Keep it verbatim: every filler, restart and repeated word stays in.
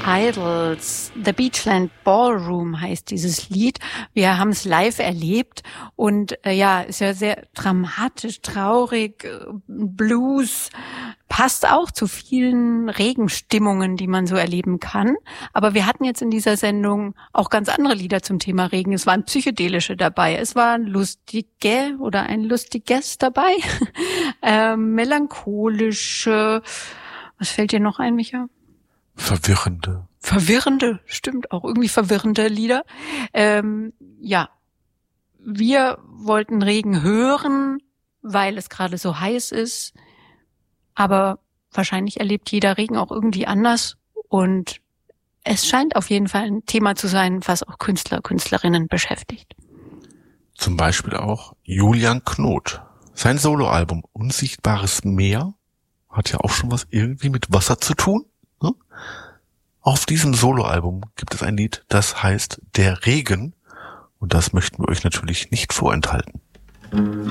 Idols. The Beachland Ballroom heißt dieses Lied. Wir haben es live erlebt und äh, ja, ist ja sehr dramatisch, traurig, äh, Blues, passt auch zu vielen Regenstimmungen, die man so erleben kann. Aber wir hatten jetzt in dieser Sendung auch ganz andere Lieder zum Thema Regen. Es waren psychedelische dabei, es waren lustige oder ein lustiges dabei, äh, melancholische. Was fällt dir noch ein, Micha? Verwirrende. Verwirrende, stimmt, auch irgendwie verwirrende Lieder. Ähm, ja, wir wollten Regen hören, weil es gerade so heiß ist. Aber wahrscheinlich erlebt jeder Regen auch irgendwie anders. Und es scheint auf jeden Fall ein Thema zu sein, was auch Künstler, Künstlerinnen beschäftigt. Zum Beispiel auch Julian Knot. Sein Soloalbum Unsichtbares Meer hat ja auch schon was irgendwie mit Wasser zu tun. Ne? Auf diesem Soloalbum gibt es ein Lied, das heißt Der Regen. Und das möchten wir euch natürlich nicht vorenthalten.